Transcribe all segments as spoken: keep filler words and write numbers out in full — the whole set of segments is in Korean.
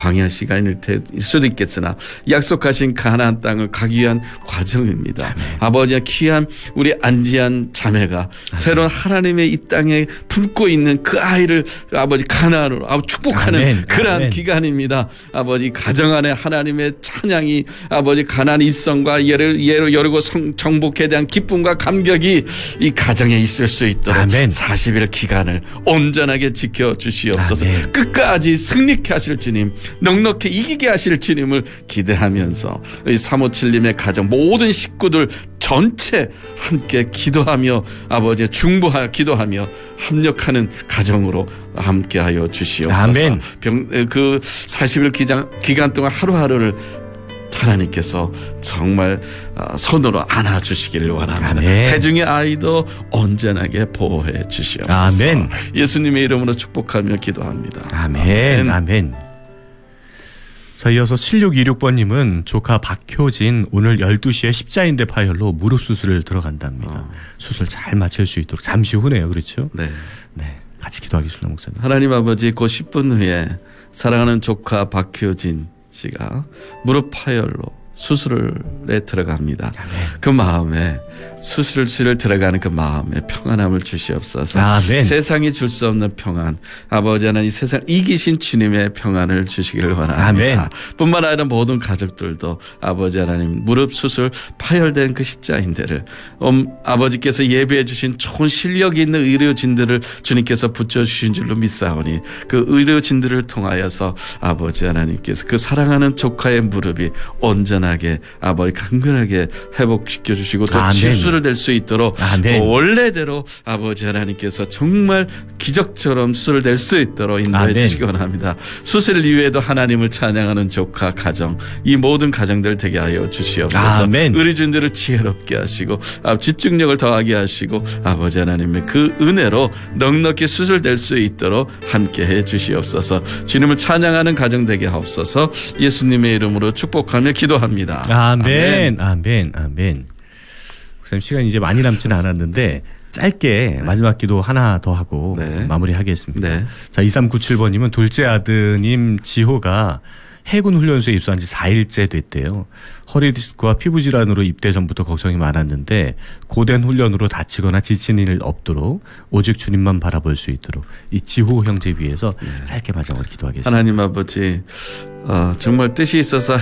광야 시간일 수도 있겠으나 약속하신 가나안 땅을 가기 위한 과정입니다. 아멘. 아버지의 귀한 우리 안지한 자매가 아멘. 새로운 하나님의 이 땅에 품고 있는 그 아이를 아버지 가나안으로 축복하는 아멘. 그러한 아멘. 기간입니다. 아버지 가정 안에 하나님의 찬양이 아버지 가나안 입성과 예를 예로 여리고 정복에 대한 기쁨과 감격이 이 가정에 있을 수 있도록 아멘. 사십 일 기간을 온전하게 지켜 주시옵소서. 아멘. 끝까지 승리케 하실 주님, 넉넉히 이기게 하실 주님을 기대하면서 삼오칠님의 가정 모든 식구들 전체 함께 기도하며 아버지의 중보하여 기도하며 합력하는 가정으로 함께하여 주시옵소서. 아멘. 병, 그 사십 일 기간, 기간 동안 하루하루를 하나님께서 정말 손으로 안아주시기를 원합니다. 아멘. 태중의 아이도 온전하게 보호해 주시옵소서. 아멘. 예수님의 이름으로 축복하며 기도합니다. 아멘. 아멘. 아멘. 자, 이어서 칠육이육 번님은 조카 박효진 오늘 열두 시에 십자인대 파열로 무릎 수술을 들어간답니다. 어. 수술 잘 마칠 수 있도록 잠시 후네요. 그렇죠? 네. 네. 같이 기도하겠습니다, 목사님. 하나님 아버지, 곧 십 분 후에 사랑하는 조카 박효진 씨가 무릎 파열로 수술에 들어갑니다. 아멘. 그 마음에 수술실을 들어가는 그 마음에 평안함을 주시옵소서. 아멘. 세상이 줄 수 없는 평안, 아버지 하나님 이 세상 이기신 주님의 평안을 주시기를 원합니다. 아멘. 뿐만 아니라 모든 가족들도 아버지 하나님 무릎 수술 파열된 그 십자인대를 음, 아버지께서 예배해 주신 좋은 실력이 있는 의료진들을 주님께서 붙여주신 줄로 믿사오니 그 의료진들을 통하여서 아버지 하나님께서 그 사랑하는 조카의 무릎이 온전하게 아버지 강건하게 회복시켜 주시고 또 치유를 될 수 있도록 아멘. 원래대로 아버지 하나님께서 정말 기적처럼 수술을 될 수 있도록 인도해 아멘. 주시기 원합니다. 수술 이후에도 하나님을 찬양하는 조카 가정, 이 모든 가정들 되게 하여 주시옵소서. 아멘. 의료진들을 지혜롭게 하시고 집중력을 더하게 하시고 아버지 하나님의 그 은혜로 넉넉히 수술될 수 있도록 함께해 주시옵소서. 주님을 찬양하는 가정 되게 하옵소서. 예수님의 이름으로 축복하며 기도합니다. 아멘. 아멘. 아멘. 아멘. 시간이 이제 많이 남지는 않았는데 짧게 네. 마지막 기도 하나 더 하고 네. 마무리하겠습니다. 네. 자, 이삼구칠번님은 둘째 아드님 지호가 해군 훈련소에 입소한 지 사 일째 됐대요. 허리 디스크와 피부 질환으로 입대 전부터 걱정이 많았는데 고된 훈련으로 다치거나 지친 일 없도록 오직 주님만 바라볼 수 있도록 이 지호 형제 위해서 네. 짧게 마지막으로 기도하겠습니다. 하나님 아버지, 어, 정말 뜻이 있어서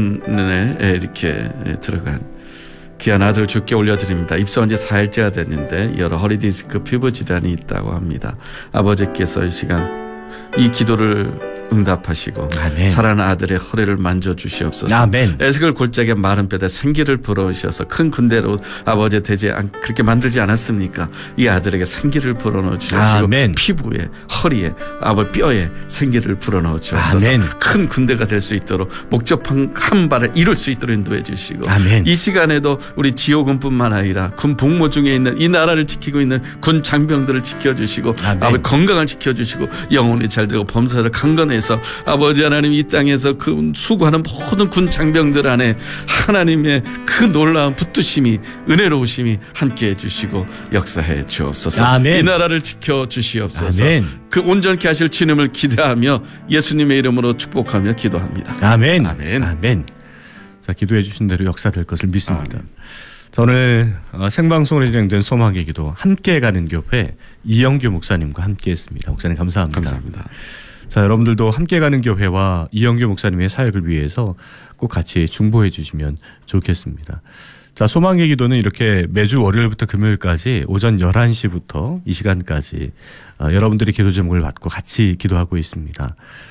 해군에 이렇게 들어간 귀한 아들 주께 올려드립니다. 입소한 지 사 일째가 됐는데 여러 허리디스크 피부 질환이 있다고 합니다. 아버지께서 이 시간 이 기도를 응답하시고 아멘. 사랑하는 아들의 허리를 만져주시옵소서. 아멘. 에스겔 골짜기에 마른 뼈에 생기를 불어넣으셔서 큰 군대로 아버지 되지 않, 그렇게 만들지 않았습니까? 이 아들에게 생기를 불어넣어 주시고 피부에 허리에 아버지 뼈에 생기를 불어넣어 주옵소서. 아멘. 큰 군대가 될 수 있도록 목적한 한 발을 이룰 수 있도록 인도해 주시고 아멘. 이 시간에도 우리 지호군뿐만 아니라 군 복무 중에 있는 이 나라를 지키고 있는 군 장병들을 지켜주시고 아버지 건강을 지켜주시고 영혼이 잘 되고 범사를 강건해 해서 아버지 하나님 이 땅에서 그 수고하는 모든 군 장병들 안에 하나님의 그 놀라운 붙드심이 은혜로우심이 함께해 주시고 역사해 주옵소서. 아멘. 이 나라를 지켜 주시옵소서. 아멘. 그 온전케 하실 주님을 기대하며 예수님의 이름으로 축복하며 기도합니다. 아멘. 아멘. 아멘. 자, 기도해 주신 대로 역사될 것을 믿습니다. 아멘. 자, 오늘 생방송으로 진행된 소망의 기도 함께 가는 교회 이영규 목사님과 함께했습니다. 목사님 감사합니다. 감사합니다. 자, 여러분들도 함께 가는 교회와 이영규 목사님의 사역을 위해서 꼭 같이 중보해 주시면 좋겠습니다. 자, 소망의 기도는 이렇게 매주 월요일부터 금요일까지 오전 열한 시부터 이 시간까지 여러분들의 기도 제목을 받고 같이 기도하고 있습니다.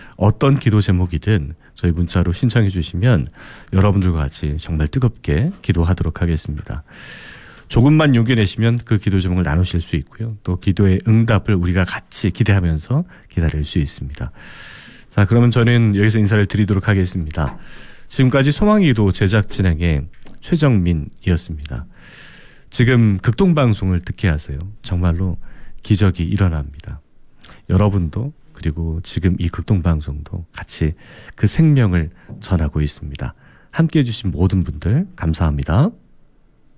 어떤 기도 제목이든 저희 문자로 신청해 주시면 여러분들과 같이 정말 뜨겁게 기도하도록 하겠습니다. 조금만 용기 내시면 그 기도 제목을 나누실 수 있고요. 또 기도의 응답을 우리가 같이 기대하면서 기다릴 수 있습니다. 자, 그러면 저는 여기서 인사를 드리도록 하겠습니다. 지금까지 소망의 기도 제작 진행의 최정민이었습니다. 지금 극동방송을 듣게 하세요. 정말로 기적이 일어납니다. 여러분도 그리고 지금 이 극동방송도 같이 그 생명을 전하고 있습니다. 함께해 주신 모든 분들 감사합니다.